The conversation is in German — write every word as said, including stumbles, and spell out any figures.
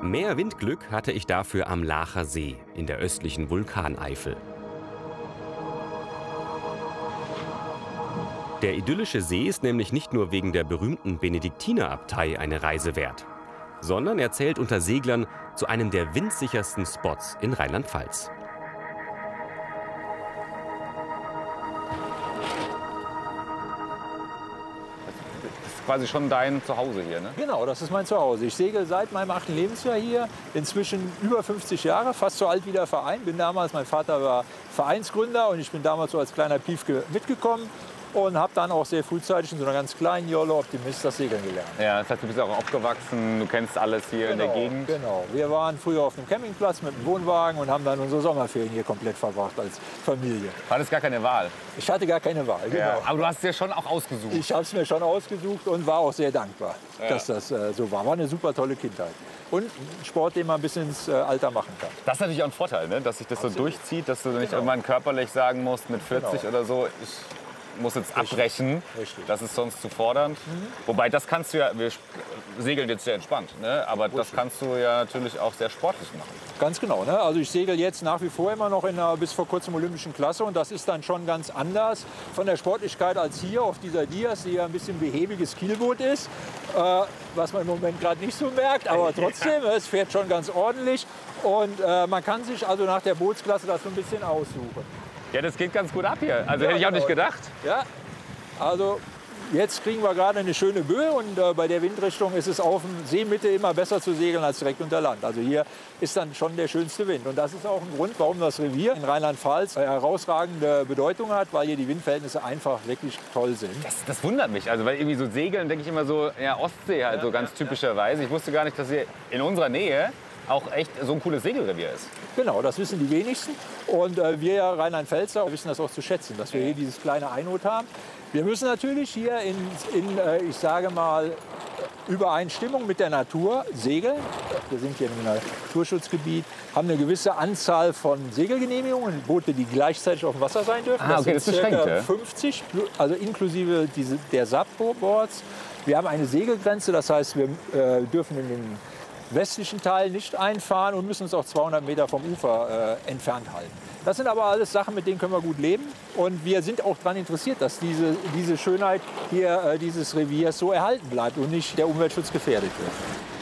Mehr Windglück hatte ich dafür am Laacher See in der östlichen Vulkaneifel. Der idyllische See ist nämlich nicht nur wegen der berühmten Benediktinerabtei eine Reise wert, sondern er zählt unter Seglern zu einem der windsichersten Spots in Rheinland-Pfalz. Das ist quasi schon dein Zuhause hier, ne? Genau, das ist mein Zuhause. Ich segel seit meinem achten Lebensjahr hier, inzwischen über fünfzig Jahre, fast so alt wie der Verein. Bin damals, mein Vater war Vereinsgründer und ich bin damals so als kleiner Piefke mitgekommen und habe dann auch sehr frühzeitig in so einer ganz kleinen Jolle Optimist das Segeln gelernt. Ja, das heißt, du bist auch aufgewachsen, du kennst alles hier Genau, in der Gegend. Genau. Wir waren früher auf einem Campingplatz mit einem Wohnwagen und haben dann unsere Sommerferien hier komplett verbracht als Familie. Hattest gar keine Wahl. Ich hatte gar keine Wahl, genau. Ja, aber du hast es dir schon auch ausgesucht. Ich habe es mir schon ausgesucht und war auch sehr dankbar, Ja. dass das äh, so war. War eine super tolle Kindheit. Und ein Sport, den man bis ins äh, Alter machen kann. Das ist natürlich auch ein Vorteil, ne? Dass sich das Absolut. so durchzieht, dass du nicht Genau. irgendwann körperlich sagen musst, mit vierzig Genau. oder so, ich muss jetzt abbrechen. Richtig. Das ist sonst zu fordernd. Mhm. Wobei, das kannst du ja, wir segeln jetzt sehr entspannt, ne? Aber das Richtig. kannst du ja natürlich auch sehr sportlich machen. Ganz genau. Ne? Also ich segel jetzt nach wie vor immer noch in einer bis vor kurzem olympischen Klasse und das ist dann schon ganz anders von der Sportlichkeit als hier auf dieser Dias, die ja ein bisschen behäbiges Kielboot ist, äh, was man im Moment gerade nicht so merkt, aber trotzdem, es fährt schon ganz ordentlich und äh, man kann sich also nach der Bootsklasse das so ein bisschen aussuchen. Ja, das geht ganz gut ab hier. Also Ja, hätte ich auch genau. nicht gedacht. Ja, also jetzt kriegen wir gerade eine schöne Böe und äh, bei der Windrichtung ist es auf dem Seemitte immer besser zu segeln als direkt unter Land. Also hier ist dann schon der schönste Wind. Und das ist auch ein Grund, warum das Revier in Rheinland-Pfalz eine herausragende Bedeutung hat, weil hier die Windverhältnisse einfach wirklich toll sind. Das, das wundert mich. Also, weil irgendwie so Segeln, denke ich immer so, ja, Ostsee halt Ja, so ganz ja, typischerweise. Ich wusste gar nicht, dass hier in unserer Nähe auch echt so ein cooles Segelrevier ist. Genau, das wissen die wenigsten. Und äh, wir ja Rheinland-Pfälzer wissen das auch zu schätzen, dass wir hier dieses kleine Einot haben. Wir müssen natürlich hier in, in äh, ich sage mal, Übereinstimmung mit der Natur segeln. Wir sind hier in einem Naturschutzgebiet, haben eine gewisse Anzahl von Segelgenehmigungen, Boote, die gleichzeitig auf dem Wasser sein dürfen. Ah, okay, das das sind ist beschränkt, circa ja. fünfzig, also inklusive diese, der S A P-Boards. Wir haben eine Segelgrenze, das heißt, wir äh, dürfen in den westlichen Teil nicht einfahren und müssen uns auch zweihundert Meter vom Ufer äh, entfernt halten. Das sind aber alles Sachen, mit denen können wir gut leben. Und wir sind auch daran interessiert, dass diese, diese Schönheit hier äh, dieses Reviers so erhalten bleibt und nicht der Umweltschutz gefährdet wird.